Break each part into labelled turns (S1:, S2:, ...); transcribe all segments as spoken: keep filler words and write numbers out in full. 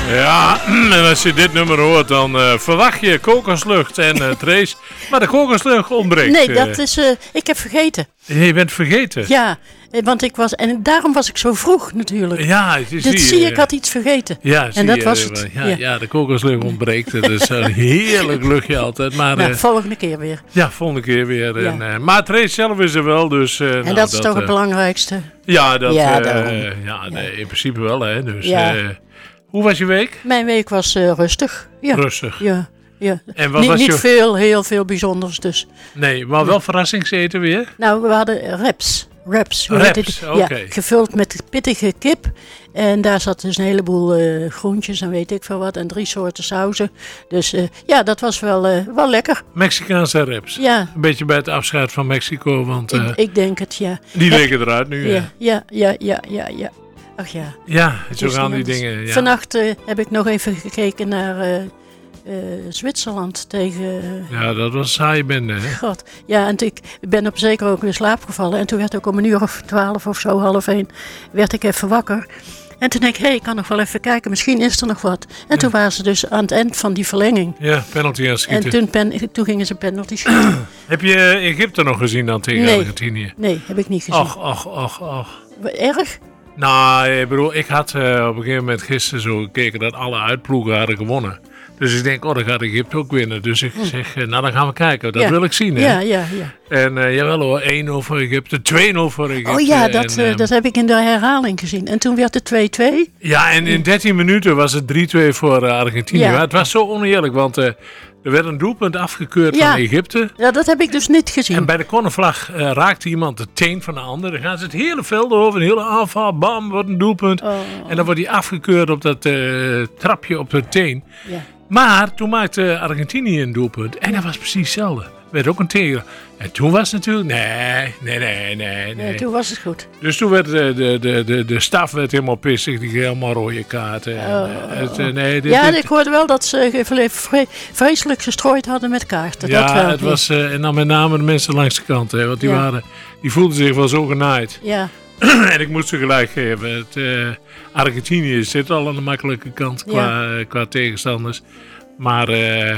S1: Ja, en als je dit nummer hoort, dan uh, verwacht je kokoslucht en uh, Trace. Maar de kokoslucht ontbreekt.
S2: Nee, dat is... Uh, ik heb vergeten.
S1: Je bent vergeten?
S2: Ja, want ik was... En daarom was ik zo vroeg natuurlijk.
S1: Ja, je
S2: dat
S1: zie,
S2: zie je. Ik had iets vergeten.
S1: Ja,
S2: en dat
S1: je,
S2: was het.
S1: Ja,
S2: ja.
S1: ja, de kokoslucht ontbreekt. Dat is een heerlijk luchtje altijd. Maar,
S2: nou,
S1: uh,
S2: volgende keer weer.
S1: Ja, volgende keer weer.
S2: Ja.
S1: En, uh, maar Trace zelf is er wel, dus... Uh,
S2: en
S1: nou,
S2: dat is
S1: dat,
S2: toch
S1: uh,
S2: het belangrijkste?
S1: Ja, dat,
S2: ja,
S1: uh, ja nee, in principe wel, hè. Dus,
S2: ja.
S1: uh, hoe was je week?
S2: Mijn week was uh, rustig. Ja.
S1: Rustig?
S2: Ja. Ja.
S1: En wat
S2: niet
S1: was
S2: niet
S1: je...
S2: veel, heel veel bijzonders dus.
S1: Nee, maar wel verrassingseten weer?
S2: Nou, we hadden reps. Reps,
S1: reps oké.
S2: Okay. Ja, gevuld met pittige kip. En daar zat dus een heleboel uh, groentjes en weet ik veel wat. En drie soorten sauzen. Dus uh, ja, dat was wel, uh, wel lekker.
S1: Mexicaanse reps.
S2: Ja.
S1: Een beetje bij het afscheid van Mexico. Want, uh,
S2: ik, ik denk het, ja.
S1: Die leken eruit nu.
S2: Ja, ja, ja, ja, ja. ja. Ach ja.
S1: Ja, zo gaan die dingen. Ja.
S2: Vannacht uh, heb ik nog even gekeken naar... Uh, Uh, Zwitserland tegen... Uh,
S1: ja, dat was saaie bende, hè?
S2: God. Ja, en ik ben op zeker ook weer slaap gevallen. En toen werd ik om een uur of twaalf of zo, half één, werd ik even wakker. En toen denk ik, hé, hey, ik kan nog wel even kijken, misschien is er nog wat. En ja. toen waren ze dus aan het eind van die verlenging.
S1: Ja, penalty aan schieten.
S2: En toen, pen, toen gingen ze penalty schieten.
S1: Heb je Egypte nog gezien dan tegen
S2: nee.
S1: Argentinië?
S2: Nee, heb ik niet gezien.
S1: Och, och, och, och.
S2: Erg?
S1: Nou, ik bedoel, ik had uh, op een gegeven moment gisteren zo gekeken dat alle uitploegen hadden gewonnen. Dus ik denk, oh, dan gaat Egypte ook winnen. Dus ik zeg, nou dan gaan we kijken. Dat
S2: ja.
S1: wil ik zien, hè?
S2: Ja, ja, ja.
S1: En uh, jawel hoor, één nul voor Egypte, twee nul voor Egypte.
S2: Oh ja, dat,
S1: en,
S2: uh, dat heb ik in de herhaling gezien. En toen werd het twee twee.
S1: Ja, en in dertien minuten was het drie twee voor uh, Argentinië. Ja. Maar het was zo oneerlijk, want uh, er werd een doelpunt afgekeurd ja. van Egypte.
S2: Ja, dat heb ik dus niet gezien.
S1: En bij de cornervlag uh, raakte iemand de teen van de ander. Dan gaan ze het hele veld over, een hele aanval, bam, wordt een doelpunt.
S2: Oh.
S1: En dan wordt hij afgekeurd op dat uh, trapje op de teen.
S2: Ja.
S1: Maar toen maakte Argentinië een doelpunt. En dat was precies hetzelfde. Werd ook een tegen. En toen was het natuurlijk... Nee, nee, nee, nee. nee.
S2: Ja, toen was het goed.
S1: Dus toen werd de, de, de, de, de staf werd helemaal pissig. Die kreeg helemaal rode kaarten.
S2: Oh.
S1: Het, nee, dit,
S2: ja,
S1: dit,
S2: ik hoorde wel dat ze vre- vreselijk gestrooid hadden met kaarten.
S1: Ja,
S2: dat wel.
S1: het was... Uh, en dan met name de mensen langs de kant. Hè, want die,
S2: ja.
S1: waren, die voelden zich wel zo genaaid.
S2: Ja.
S1: En ik moest ze gelijk geven. Het, uh, Argentinië zit al aan de makkelijke kant qua, ja. uh, qua tegenstanders. Maar uh,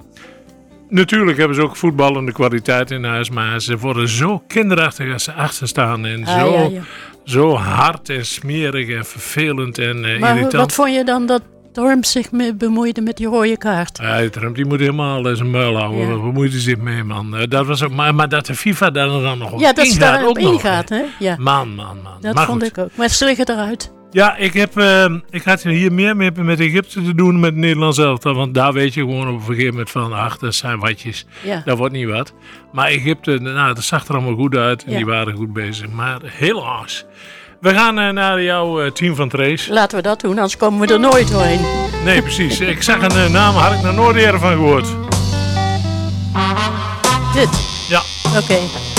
S1: natuurlijk hebben ze ook voetballende kwaliteit in huis. Maar ze worden zo kinderachtig als ze achter staan. En
S2: ah,
S1: zo,
S2: ja, ja.
S1: zo hard en smerig en vervelend en uh,
S2: maar
S1: irritant.
S2: Wat vond je dan dat Trump zich me bemoeide met die rode kaart?
S1: Ja, Trump die moet helemaal zijn muil houden. Ja. Waar bemoeit hij zich mee, man? Uh, dat was ook, maar, maar dat de FIFA daar dan nog op
S2: ja, dat
S1: ingaat.
S2: Ja, dat daarop
S1: ook
S2: ingaat,
S1: nog,
S2: hè? Ja.
S1: Man, man, man.
S2: Dat
S1: maar
S2: vond
S1: goed.
S2: ik ook. Maar ze liggen eruit.
S1: Ja, ik, heb, uh, ik had hier meer met, met Egypte te doen met Nederland zelf. Want daar weet je gewoon op een gegeven moment van, ach, dat zijn watjes.
S2: Ja.
S1: Dat wordt niet wat. Maar Egypte, nou, dat zag er allemaal goed uit. En
S2: ja.
S1: die waren goed bezig. Maar helaas. We gaan uh, naar jouw uh, team van Trace.
S2: Laten we dat doen, anders komen we er nooit doorheen.
S1: Nee, precies. Ik zag een uh, naam, had ik nog nooit eerder van gehoord.
S2: Dit?
S1: Ja.
S2: Oké. Okay.